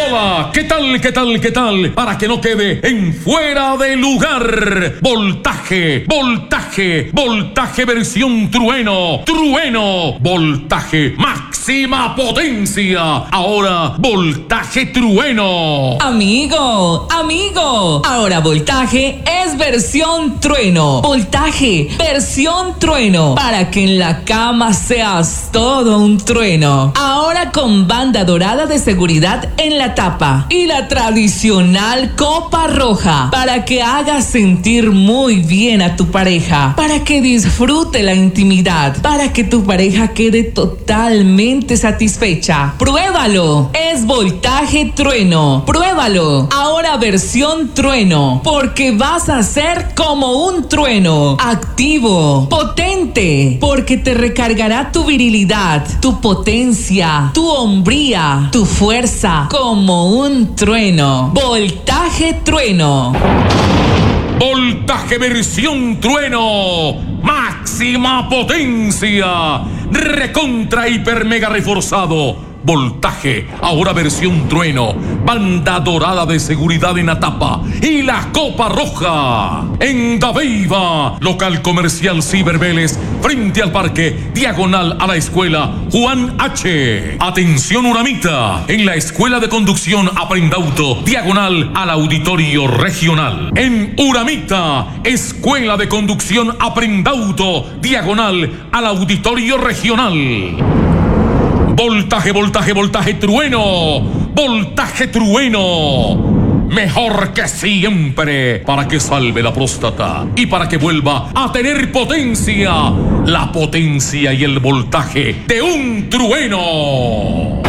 Hola, ¿qué tal, qué tal, qué tal? Para que no quede en fuera de lugar. Voltaje, voltaje, voltaje versión trueno, trueno, voltaje máxima potencia. Ahora voltaje trueno. Amigo, amigo, ahora voltaje es versión trueno. Voltaje, versión trueno. Para que en la cama seas todo un trueno. Ahora con banda dorada de seguridad en la tapa y la tradicional copa roja para que hagas sentir muy bien a tu pareja, para que disfrute la intimidad, para que tu pareja quede totalmente satisfecha. Pruébalo, es voltaje trueno. Pruébalo, ahora versión trueno, porque vas a ser como un trueno, activo, potente, porque te recargará tu virilidad, tu potencia, tu hombría, tu fuerza, como un trueno. Voltaje trueno. Voltaje versión trueno. Máxima potencia. Recontra hiper mega reforzado. Voltaje, ahora versión trueno, banda dorada de seguridad en la tapa y la copa roja. En Dabeiba, local comercial Ciber Vélez, frente al parque, diagonal a la escuela Juan H. Atención Uramita, en la escuela de conducción Aprendauto, diagonal al auditorio regional. En Uramita, escuela de conducción Aprendauto, diagonal al auditorio regional. Voltaje, voltaje, voltaje trueno. Voltaje trueno. Mejor que siempre. Para que salve la próstata. Y para que vuelva a tener potencia. La potencia y el voltaje de un trueno.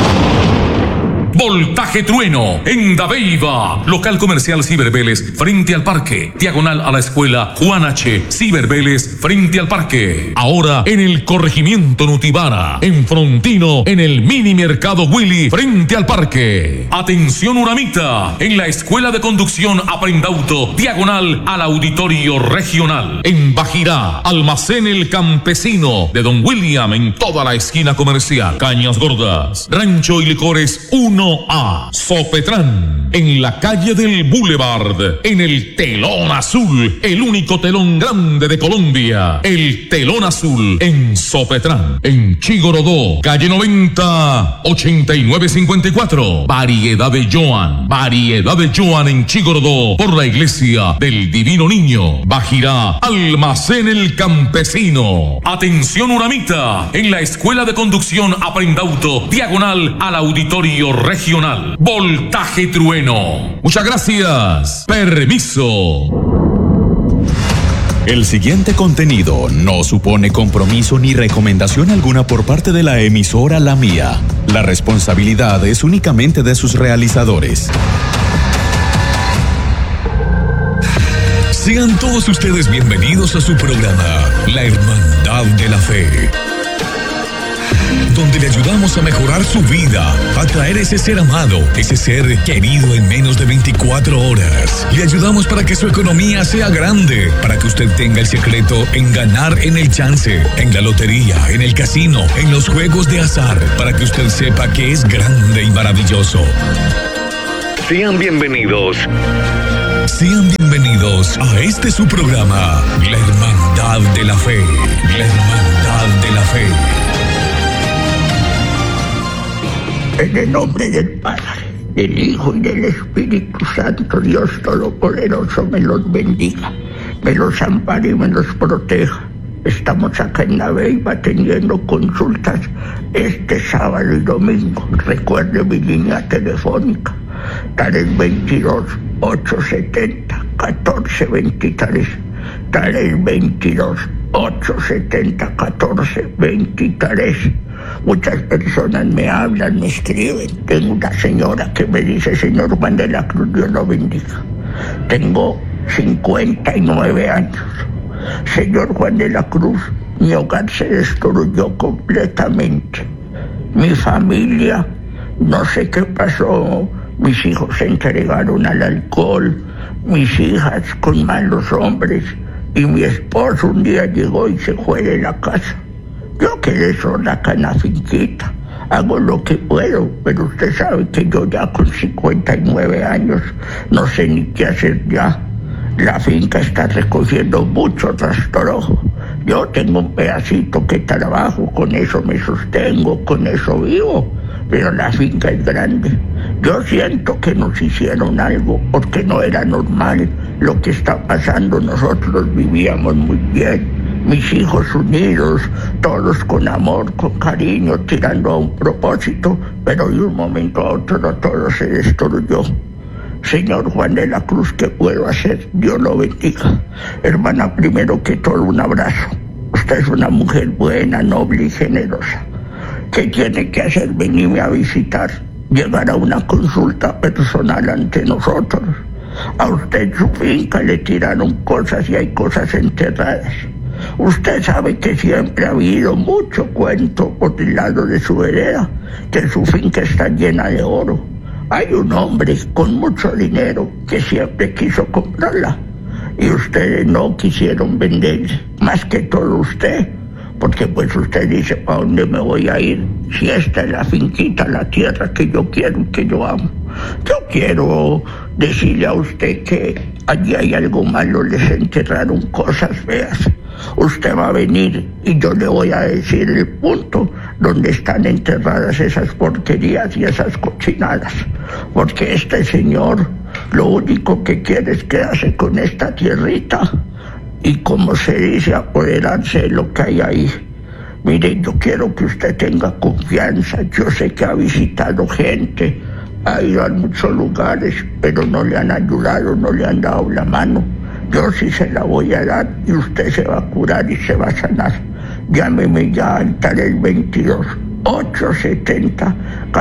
Voltaje trueno en Dabeiba, local comercial Ciber Vélez, frente al parque, diagonal a la escuela Juan H. Ciber Vélez, frente al parque. Ahora en el corregimiento Nutibara, en Frontino, en el mini mercado Willy, frente al parque. Atención Uramita, en la escuela de conducción Aprendauto, diagonal al auditorio regional. En Bajirá, almacén El Campesino de Don William, en toda la esquina comercial. Cañas Gordas, Rancho y Licores 1A, Sopetrán, en la calle del Boulevard, en el Telón Azul, el único telón grande de Colombia, el Telón Azul, en Sopetrán, en Chigorodó, calle 90, 8954, variedad de Joan en Chigorodó, por la iglesia del Divino Niño. Bajirá, almacén El Campesino. Atención Uramita, en la escuela de conducción Aprendauto, diagonal al auditorio regional. Voltaje trueno. Muchas gracias. Permiso. El siguiente contenido no supone compromiso ni recomendación alguna por parte de la emisora La Mía. La responsabilidad es únicamente de sus realizadores. Sean todos ustedes bienvenidos a su programa, La Hermandad de la Fe, donde le ayudamos a mejorar su vida, a traer ese ser amado, ese ser querido en menos de 24 horas. Le ayudamos para que su economía sea grande, para que usted tenga el secreto en ganar en el chance, en la lotería, en el casino, en los juegos de azar, para que usted sepa que es grande y maravilloso. Sean bienvenidos a este su programa, La Hermandad de la Fe, La Hermandad de la Fe. En el nombre del Padre, del Hijo y del Espíritu Santo, Dios Todopoderoso me los bendiga, me los ampare y me los proteja. Estamos acá en Dabeiba teniendo consultas este sábado y domingo. Recuerde mi línea telefónica, tal 22 870 1423, tal 22 870 1423. Muchas personas me hablan, me escriben. Tengo una señora que me dice: señor Juan de la Cruz, Dios lo bendiga. Tengo 59 años. Señor Juan de la Cruz, mi hogar se destruyó completamente. Mi familia, no sé qué pasó. Mis hijos se entregaron al alcohol, mis hijas con malos hombres, y mi esposo un día llegó y se fue de la casa. Yo que le son acá en la finquita. Hago lo que puedo, pero usted sabe que yo ya con 59 años no sé ni qué hacer ya. La finca está recogiendo mucho rastrojo. Yo tengo un pedacito que trabajo, con eso me sostengo, con eso vivo, pero la finca es grande. Yo siento que nos hicieron algo porque no era normal lo que está pasando. Nosotros vivíamos muy bien, mis hijos unidos, todos con amor, con cariño, tirando a un propósito, pero de un momento a otro todo se destruyó. Señor Juan de la Cruz, ¿qué puedo hacer? Dios lo bendiga. Hermana, primero que todo, un abrazo. Usted es una mujer buena, noble y generosa. ¿Qué tiene que hacer? Venirme a visitar, llegar a una consulta personal ante nosotros. A usted en su finca le tiraron cosas y hay cosas enterradas. Usted sabe que siempre ha habido mucho cuento por el lado de su vereda, que su finca está llena de oro. Hay un hombre con mucho dinero que siempre quiso comprarla y ustedes no quisieron venderle, más que todo usted, porque pues usted dice, ¿para dónde me voy a ir? Si esta es la finquita, la tierra que yo quiero y que yo amo. Yo quiero decirle a usted que allí hay algo malo, les enterraron cosas feas. Usted va a venir y yo le voy a decir el punto donde están enterradas esas porquerías y esas cochinadas, porque este señor lo único que quiere es quedarse con esta tierrita y, como se dice, apoderarse de lo que hay ahí. Mire, yo quiero que usted tenga confianza. Yo sé que ha visitado gente, ha ido a muchos lugares, pero no le han ayudado, no le han dado la mano. Yo sí se la voy a dar y usted se va a curar y se va a sanar. Llámeme ya al Tarel 22 870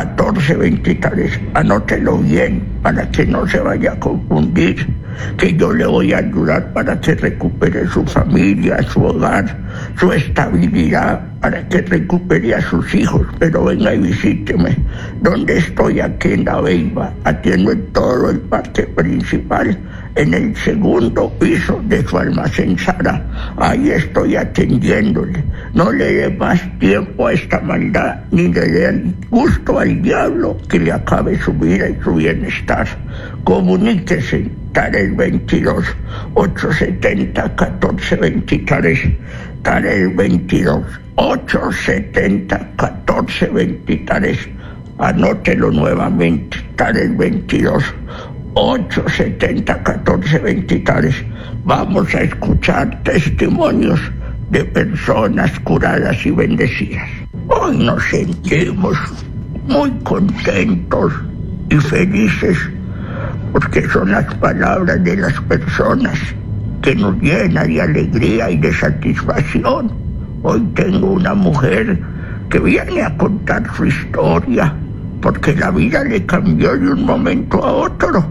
1423. Anótelo bien para que no se vaya a confundir, que yo le voy a ayudar para que recupere su familia, su hogar, su estabilidad, para que recupere a sus hijos. Pero venga y visíteme. Donde estoy, aquí en La Beiba, atiendo en todo el parque principal, en el segundo piso de su almacén Sara. Ahí estoy atendiéndole. No le dé más tiempo a esta maldad, ni le dé gusto al diablo que le acabe su vida y su bienestar. Comuníquese, Tarel 22 870 1423. Tarel 22 870 1423. Anótelo nuevamente, Tarel 22 870 1423. Vamos a escuchar testimonios de personas curadas y bendecidas. Hoy nos sentimos muy contentos y felices porque son las palabras de las personas que nos llenan de alegría y de satisfacción. Hoy tengo una mujer que viene a contar su historia porque la vida le cambió de un momento a otro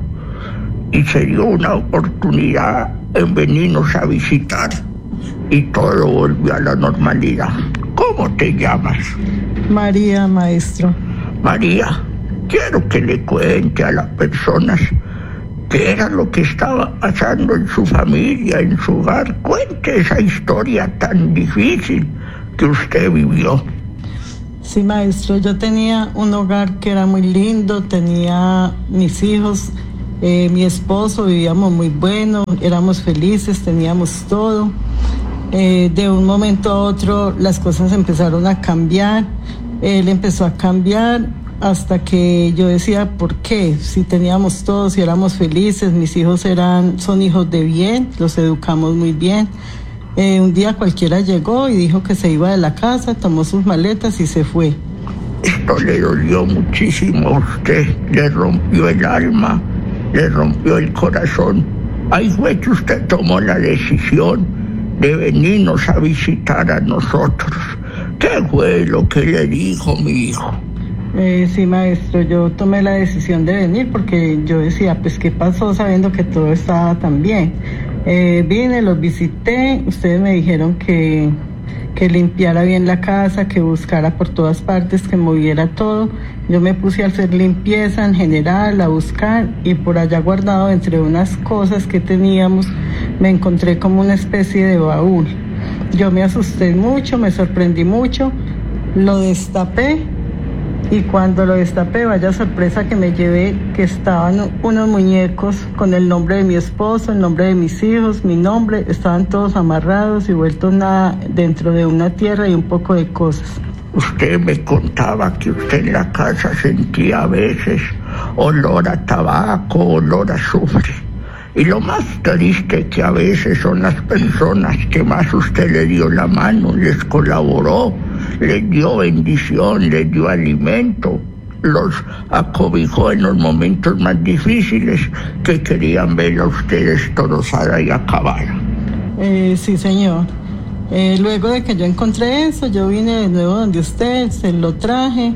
y se dio una oportunidad en venirnos a visitar y todo volvió a la normalidad. ¿Cómo te llamas? María, maestro. María, quiero que le cuente a las personas qué era lo que estaba pasando en su familia, en su hogar. Cuente esa historia tan difícil que usted vivió. Sí, maestro, yo tenía un hogar que era muy lindo, tenía mis hijos, mi esposo, vivíamos muy bueno, éramos felices, teníamos todo. De un momento a otro las cosas empezaron a cambiar, él empezó a cambiar hasta que yo decía, ¿por qué? Si teníamos todo, si éramos felices, mis hijos son hijos de bien, los educamos muy bien. Un día cualquiera llegó y dijo que se iba de la casa, tomó sus maletas y se fue. Esto le dolió muchísimo a usted, le rompió el alma, le rompió el corazón. Ahí fue que usted tomó la decisión de venirnos a visitar a nosotros. ¿Qué fue lo que le dijo mi hijo? Sí, maestro, yo tomé la decisión de venir porque yo decía, pues, ¿qué pasó sabiendo que todo estaba tan bien? Vine, los visité, ustedes me dijeron que limpiara bien la casa, que buscara por todas partes, que moviera todo. Yo me puse a hacer limpieza en general, a buscar, y por allá guardado entre unas cosas que teníamos, me encontré como una especie de baúl. Yo me asusté mucho, me sorprendí mucho, Lo destapé y cuando lo destapé, vaya sorpresa que me llevé, que estaban unos muñecos con el nombre de mi esposo, el nombre de mis hijos, mi nombre, estaban todos amarrados y vueltos nada dentro de una tierra y un poco de cosas. Usted me contaba que usted en la casa sentía a veces olor a tabaco, olor a azufre. Y lo más triste que a veces son las personas que más usted le dio la mano, les colaboró, les dio bendición, les dio alimento, los acobijó en los momentos más difíciles, que querían ver a ustedes destrozada y acabada. Sí, señor. Luego de que yo encontré eso, yo vine de nuevo donde usted, se lo traje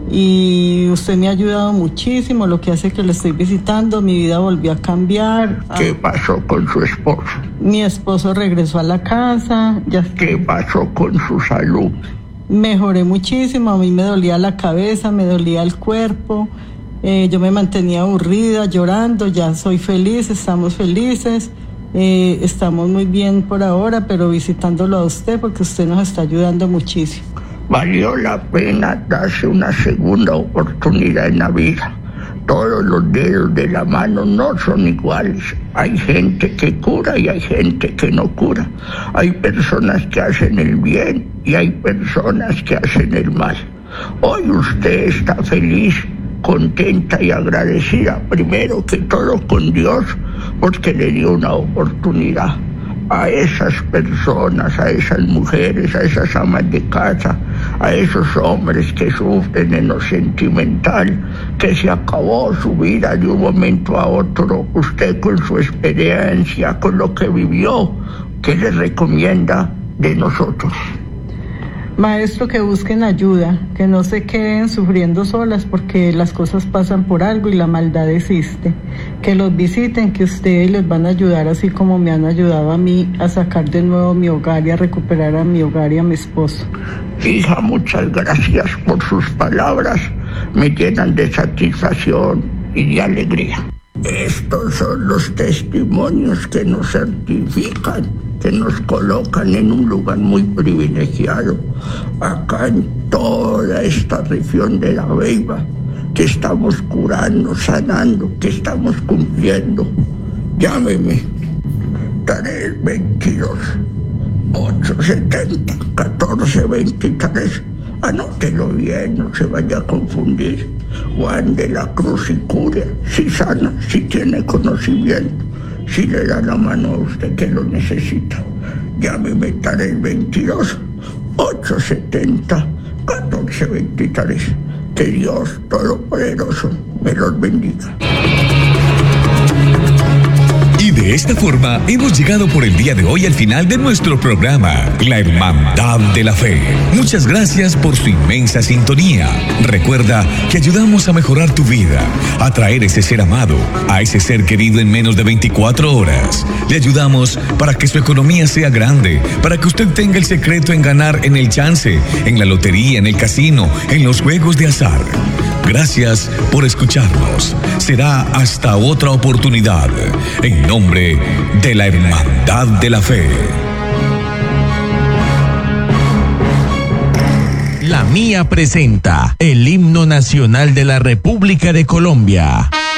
y usted me ha ayudado muchísimo, lo que hace que lo estoy visitando, mi vida volvió a cambiar. ¿Qué pasó con su esposo? Mi esposo regresó a la casa. ¿Qué pasó con su salud? Mejoré muchísimo, a mí me dolía la cabeza, me dolía el cuerpo, yo me mantenía aburrida, llorando, ya soy feliz, estamos felices. Estamos muy bien por ahora, pero visitándolo a usted porque usted nos está ayudando muchísimo. Valió la pena darse una segunda oportunidad en la vida. Todos los dedos de la mano no son iguales. Hay gente que cura y hay gente que no cura. Hay personas que hacen el bien y hay personas que hacen el mal. Hoy usted está feliz, contenta y agradecida, primero que todo con Dios, porque le dio una oportunidad a esas personas, a esas mujeres, a esas amas de casa, a esos hombres que sufren en lo sentimental, que se acabó su vida de un momento a otro. Usted, con su experiencia, con lo que vivió, ¿qué le recomienda de nosotros? Maestro, que busquen ayuda, que no se queden sufriendo solas porque las cosas pasan por algo y la maldad existe. Que los visiten, que ustedes les van a ayudar así como me han ayudado a mí a sacar de nuevo mi hogar y a recuperar a mi hogar y a mi esposo. Hija, muchas gracias por sus palabras, me llenan de satisfacción y de alegría. Estos son los testimonios que nos certifican, que nos colocan en un lugar muy privilegiado, acá en toda esta región de La Beiba, que estamos curando, sanando, que estamos cumpliendo. Llámeme, 322 870 1423. Anótelo bien, no se vaya a confundir. Juan de la Cruz y Curia, si sana, si tiene conocimiento, si le da la mano a usted que lo necesita. Llámeme 322 870 1423. Que Dios Todopoderoso me los bendiga. Y de esta forma hemos llegado por el día de hoy al final de nuestro programa, La Hermandad de la Fe. Muchas gracias por su inmensa sintonía. Recuerda que ayudamos a mejorar tu vida, a traer ese ser amado, a ese ser querido en menos de 24 horas. Le ayudamos para que su economía sea grande, para que usted tenga el secreto en ganar en el chance, en la lotería, en el casino, en los juegos de azar. Gracias por escucharnos. Será hasta otra oportunidad. En nombre de la Hermandad de la Fe. La Mía presenta el himno nacional de la República de Colombia.